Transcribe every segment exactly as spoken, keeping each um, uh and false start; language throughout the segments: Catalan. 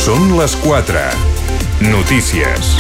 Són les quatre. Notícies.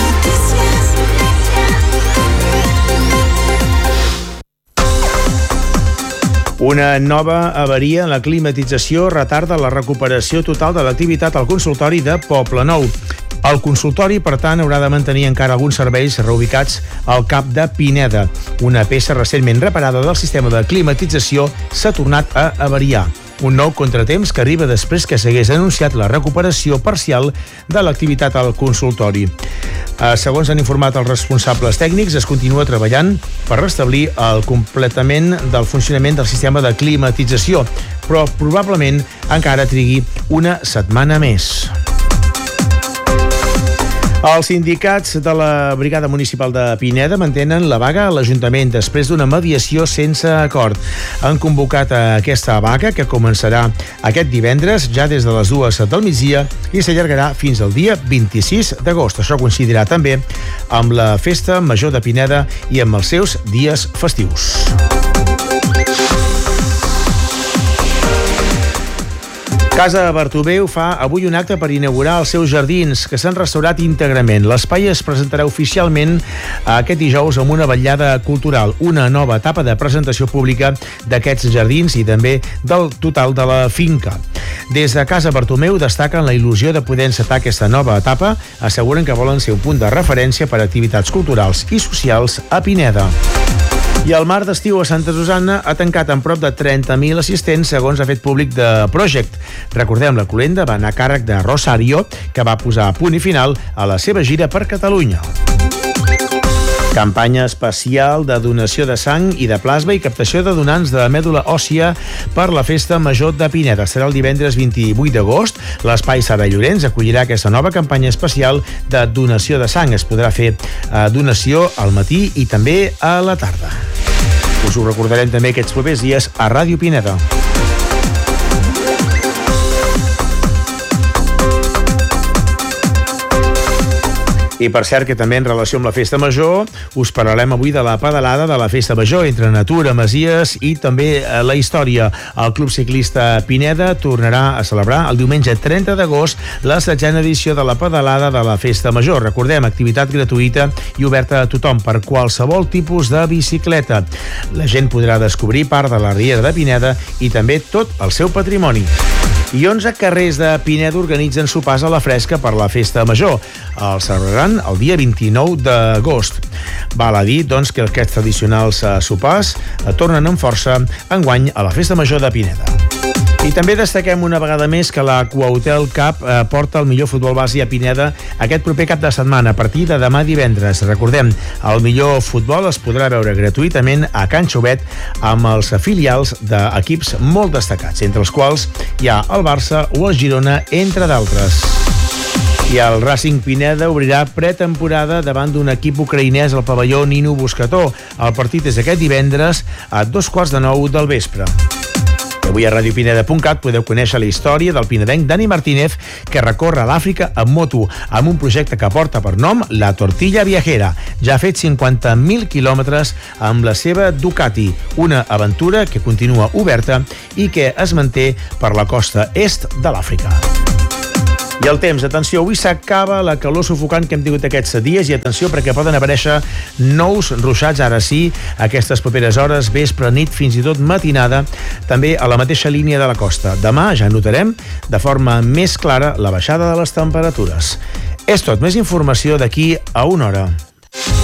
Una nova avaria en la climatització retarda la recuperació total de l'activitat al consultori de Poblenou. El consultori, per tant, haurà de mantenir encara alguns serveis reubicats al cap de Pineda. Una peça recentment reparada del sistema de climatització s'ha tornat a avariar. Un nou contratemps que arriba després que s'hagués anunciat la recuperació parcial de l'activitat al consultori. Segons han informat els responsables tècnics, es continua treballant per restablir el completament del funcionament del sistema de climatització, però probablement encara trigui una setmana més. Els sindicats de la Brigada Municipal de Pineda mantenen la vaga a l'Ajuntament després d'una mediació sense acord. Han convocat a aquesta vaga, que començarà aquest divendres, ja des de les dues del migdia, i s'allargarà fins al dia vint-i-sis d'agost. Això coincidirà també amb la Festa Major de Pineda i amb els seus dies festius. Casa Bartomeu fa avui un acte per inaugurar els seus jardins, que s'han restaurat íntegrament. L'espai es presentarà oficialment aquest dijous amb una vetllada cultural, una nova etapa de presentació pública d'aquests jardins i també del total de la finca. Des de Casa Bartomeu destaquen la il·lusió de poder encetar aquesta nova etapa, asseguren que volen ser un punt de referència per a activitats culturals i socials a Pineda. I el Mar d'Estiu a Santa Susanna ha tancat amb prop de trenta mil assistents, segons ha fet públic de Project. Recordem, la cloenda va anar a càrrec de Rosario, que va posar a punt i final a la seva gira per Catalunya. Campanya especial de donació de sang i de plasma i captació de donants de mèdula òssia per la Festa Major de Pineda. Serà el divendres vint-i-vuit d'agost. L'Espai Sara Llorenç acollirà aquesta nova campanya especial de donació de sang. Es podrà fer eh, donació al matí i també a la tarda. Us ho recordarem també aquests propers dies a Ràdio Pineda. I per cert que també en relació amb la Festa Major us parlarem avui de la pedalada de la Festa Major entre Natura, Masies i també la història. El Club Ciclista Pineda tornarà a celebrar el diumenge trenta d'agost la setzena edició de la pedalada de la Festa Major. Recordem, activitat gratuïta i oberta a tothom per qualsevol tipus de bicicleta. La gent podrà descobrir part de la Riera de Pineda i també tot el seu patrimoni. I onze carrers de Pineda organitzen sopars a la fresca per la Festa Major. Els celebraran el dia vint-i-nou d'agost. Val a dir, doncs, que aquests tradicionals sopars tornen amb força enguany a la Festa Major de Pineda. I també destaquem una vegada més que la Coautel Cup eh, porta el millor futbol base a Pineda aquest proper cap de setmana, a partir de demà divendres. Recordem, el millor futbol es podrà veure gratuïtament a Can Xovet amb els filials d'equips molt destacats, entre els quals hi ha el Barça o el Girona, entre d'altres. I el Racing Pineda obrirà pretemporada davant d'un equip ucraïnès al pavelló Nino Buscató. El partit és aquest divendres a dos quarts de nou del vespre. Avui a ràdio pineda punt cat podeu conèixer la història del pinedenc Dani Martínez, que recorre l'Àfrica amb moto, amb un projecte que porta per nom la Tortilla Viajera. Ja ha fet cinquanta mil quilòmetres amb la seva Ducati, una aventura que continua oberta i que es manté per la costa est de l'Àfrica. I el temps, atenció, avui s'acaba la calor sufocant que hem tingut aquests dies i atenció perquè poden aparèixer nous ruixats, ara sí, aquestes properes hores, vespre, nit, fins i tot matinada, també a la mateixa línia de la costa. Demà ja notarem de forma més clara la baixada de les temperatures. És tot, més informació d'aquí a una hora.